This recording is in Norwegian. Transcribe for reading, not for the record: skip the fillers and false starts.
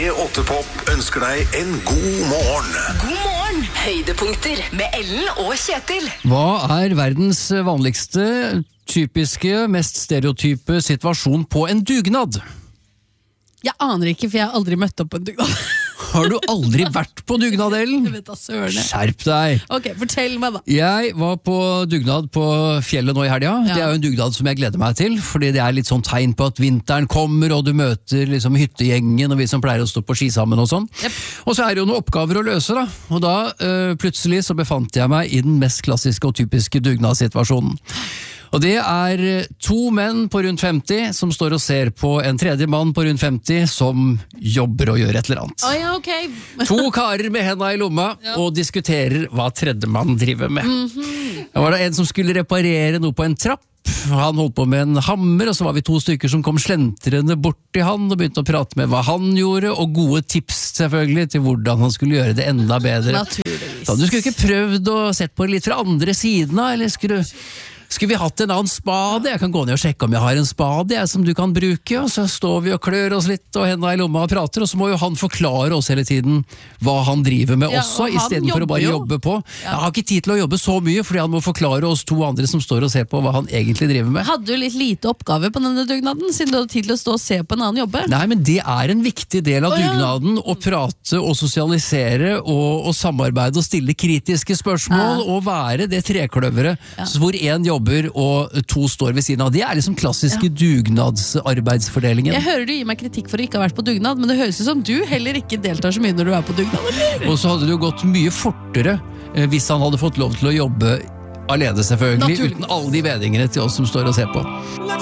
P8-pop ønsker deg en god morgen. God morgen! Høydepunkter med Ellen og Kjetil. Hva er verdens vanligste, typiske, mest stereotype situasjon på en dugnad? Jeg aner ikke, for jeg har aldri møtt opp på en dugnad. Har du aldri vært på dugnad, Ellen? Jeg vet da, sørene. Skjerp deg! Ok, fortell meg da. Jeg var på dugnad på fjellet nå i helga. Ja. Det er jo en dugnad som jeg gleder meg til, fordi det er litt sånn tegn på at vinteren kommer, og du møter liksom hyttegjengen og vi som pleier å stå på ski sammen og sånn. Yep. Og så er det jo noen oppgaver å løse da, og da plutselig så befant jeg meg i den mest klassiske og typiske dugnadssituasjonen. Og det er 2 menn på rundt 50 som står og ser på en tredje mann på rundt 50 som jobber og gjør et eller annet. Ja, ok. 2 karer med hendene i lomma og diskuterer hva tredjemann driver med. Det var da en som skulle reparere noe på en trapp. Han holdt på med en hammer, og så var vi 2 stykker som kom slentrende bort til han og begynte å prate med hva han gjorde, og gode tips selvfølgelig til hvordan han skulle gjøre det enda bedre. Naturligvis. Så du skulle ikke prøvd å sett på det litt fra andre siden da, eller skulle vi hatt en annen spade? Jeg kan gå ned og sjekke om jeg har en spade som du kan bruke, og så står vi og klør oss litt og hendene i lomma og prater, og så må jo han forklare oss hele tiden hva han driver med også, i stedet for å bare jobbe på. Jeg har ikke tid til å jobbe så mye, fordi han må forklare oss 2 andre som står og ser på hva han egentlig driver med. Hadde du litt lite oppgave på denne dugnaden, siden du hadde tid til å stå og se på en annen jobbe? Nei, men det er en viktig del av dugnaden, å prate og sosialisere og samarbeide og stille kritiske spørsmål, og være det trekløveret hvor en jobber og 2 står ved siden av. Det er liksom klassiske dugnadsarbeidsfordelingen. Jeg hører du gir meg kritikk for å ikke ha vært på dugnad, men det høres ut som du heller ikke deltar så mye når du er på dugnad. Og så hadde det jo gått mye fortere hvis han hadde fått lov til å jobbe alene selvfølgelig, uten alle de vedingene til oss som står og ser på.